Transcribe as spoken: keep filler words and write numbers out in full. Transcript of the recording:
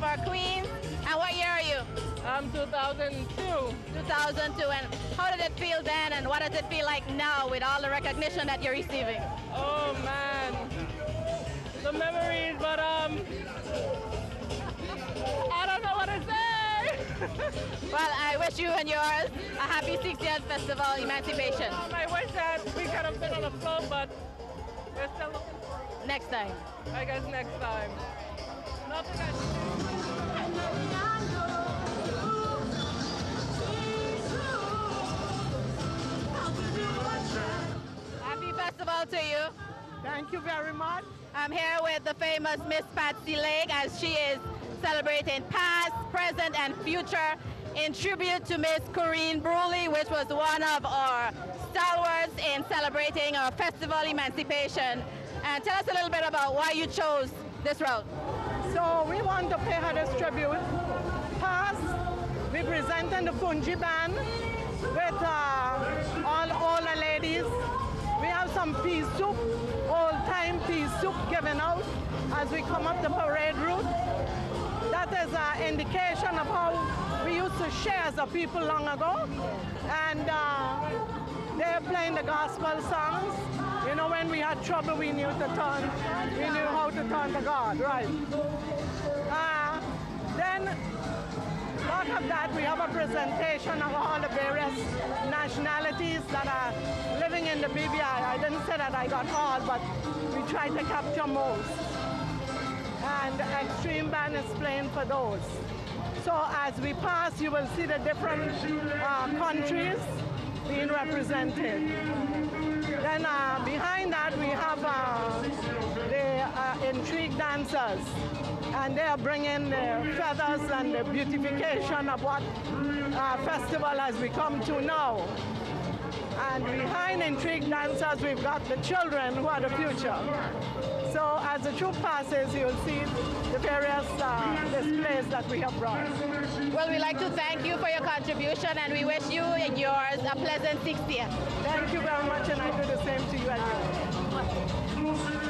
for Queens. And what year are you? I'm two thousand two. two thousand two. And how did it feel then, and what does it feel like now with all the recognition that you're receiving? Oh man, the memories, but um, I don't know what to say. Well, I wish you and yours a happy sixtieth Festival Emancipation. Um, I wish that we could have been on a float, but we're still looking for it. Next time. I guess next time. Nothing has changed. Happy festival to you. Thank you very much. I'm here with the famous Miss Patsy Lake as she is celebrating past, present, and future in tribute to Miss Corinne Bruley, which was one of our stalwarts in celebrating our festival emancipation. And tell us a little bit about why you chose this route. So we want to pay her this tribute. Past, representing the Punji band with uh, all older ladies. We have some pea soup, old-time pea soup given out as we come up the parade route. That is an indication of how we used to share as a people long ago. And uh, they're playing the gospel songs. You know, when we had trouble, we knew to turn, we knew how to turn to God, right? Uh, then, part of that, we have a presentation of all the various nationalities that are living in the B V I. I didn't say that I got all, but we tried to capture most. And the Extreme Band is playing for those. So as we pass, you will see the different uh, countries being represented. Then uh, behind that, we have uh, the uh, intrigue dancers. And they are bringing the feathers and the beautification of what uh, festival has become to now. And behind intrigue dancers, we've got the children who are the future. So as the troop passes, you'll see the various uh, displays that we have brought. Well, we'd like to thank you for your contribution, and we wish you and yours a pleasant sixtieth. Thank you very much, and I do the same to you and you.